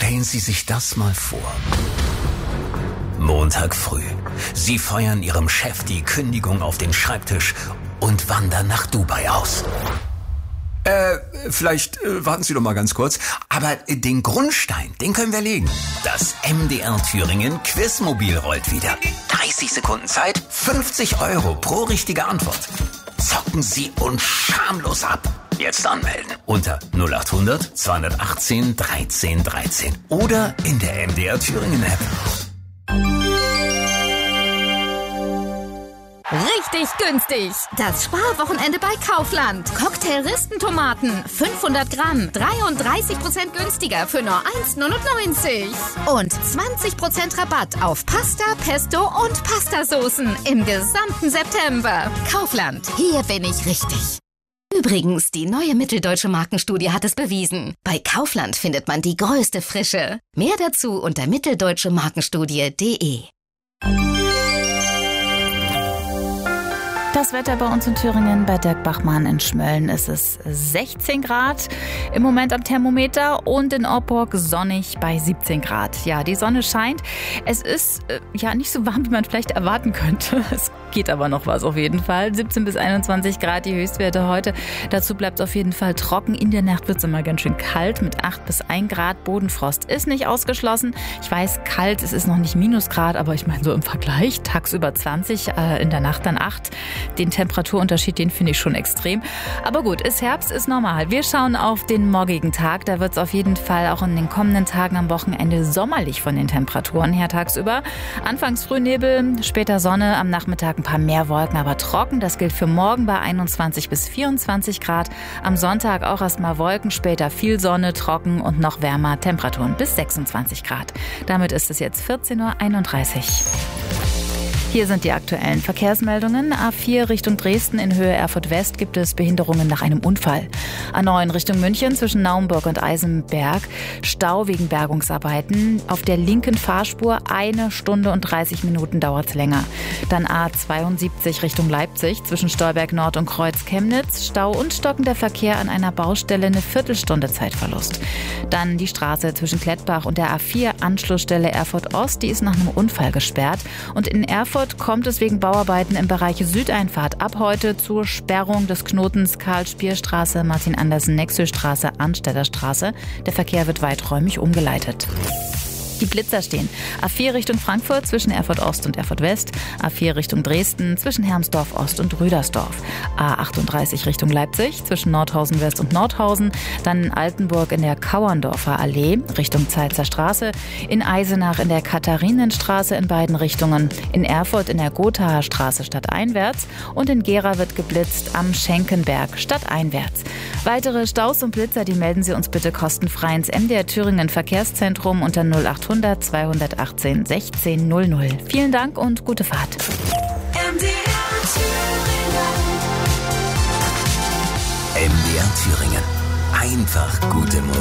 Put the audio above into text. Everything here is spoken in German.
Stellen Sie sich das mal vor. Montag früh. Sie feuern Ihrem Chef die Kündigung auf den Schreibtisch und wandern nach Dubai aus. Vielleicht warten Sie doch mal ganz kurz. Aber den Grundstein, den können wir legen. Das MDR Thüringen Quizmobil rollt wieder. 30 Sekunden Zeit, 50 € pro richtige Antwort. Zocken Sie uns schamlos ab. Jetzt anmelden unter 0800 218 13 13 oder in der MDR Thüringen App. Richtig günstig. Das Sparwochenende bei Kaufland. Cocktail-Ristentomaten 500 Gramm, 33% günstiger für nur 1,99 €. Und 20% Rabatt auf Pasta, Pesto und Pastasoßen im gesamten September. Kaufland, hier bin ich richtig. Übrigens, die neue Mitteldeutsche Markenstudie hat es bewiesen. Bei Kaufland findet man die größte Frische. Mehr dazu unter mitteldeutschemarkenstudie.de. Das Wetter bei uns in Thüringen, bei Dirk Bachmann in Schmölln ist es 16 Grad im Moment am Thermometer und in Orburg sonnig bei 17 Grad. Ja, die Sonne scheint. Es ist nicht so warm, wie man vielleicht erwarten könnte. Es geht aber noch was auf jeden Fall. 17 bis 21 Grad die Höchstwerte heute. Dazu bleibt es auf jeden Fall trocken. In der Nacht wird es immer ganz schön kalt mit 8 bis 1 Grad. Bodenfrost ist nicht ausgeschlossen. Ich weiß, kalt, es ist noch nicht Minusgrad, aber ich meine so im Vergleich. Tagsüber 20, in der Nacht dann 8. Den Temperaturunterschied, den finde ich schon extrem. Aber gut, ist Herbst, ist normal. Wir schauen auf den morgigen Tag. Da wird es auf jeden Fall auch in den kommenden Tagen am Wochenende sommerlich von den Temperaturen her tagsüber. Anfangs Frühnebel, später Sonne, am Nachmittag ein paar mehr Wolken, aber trocken. Das gilt für morgen bei 21 bis 24 Grad. Am Sonntag auch erstmal Wolken, später viel Sonne, trocken und noch wärmer. Temperaturen bis 26 Grad. Damit ist es jetzt 14:31 Uhr. Hier sind die aktuellen Verkehrsmeldungen. A4 Richtung Dresden in Höhe Erfurt West gibt es Behinderungen nach einem Unfall. A9 Richtung München zwischen Naumburg und Eisenberg Stau wegen Bergungsarbeiten. Auf der linken Fahrspur 1 Stunde und 30 Minuten dauert es länger. Dann A72 Richtung Leipzig zwischen Stolberg Nord und Kreuz Chemnitz. Stau und stockender Verkehr an einer Baustelle, eine Viertelstunde Zeitverlust. Dann die Straße zwischen Klettbach und der A4 Anschlussstelle Erfurt Ost, die ist nach einem Unfall gesperrt. Und in Erfurt kommt es wegen Bauarbeiten im Bereich Südeinfahrt ab heute zur Sperrung des Knotens Karl-Spier-Straße, Martin-Andersen-Nexö-Straße, Anstellerstraße. Der Verkehr wird weiträumig umgeleitet. Die Blitzer stehen. A4 Richtung Frankfurt zwischen Erfurt Ost und Erfurt West. A4 Richtung Dresden zwischen Hermsdorf Ost und Rüdersdorf. A38 Richtung Leipzig zwischen Nordhausen West und Nordhausen. Dann in Altenburg in der Kauerndorfer Allee Richtung Zeitzer Straße. In Eisenach in der Katharinenstraße in beiden Richtungen. In Erfurt in der Gothaer Straße stadteinwärts. Und in Gera wird geblitzt am Schenkenberg stadteinwärts. Weitere Staus und Blitzer, die melden Sie uns bitte kostenfrei ins MDR Thüringen Verkehrszentrum unter 0800 218 16 00. Vielen Dank und gute Fahrt. MDR Thüringen. Einfach gute Musik.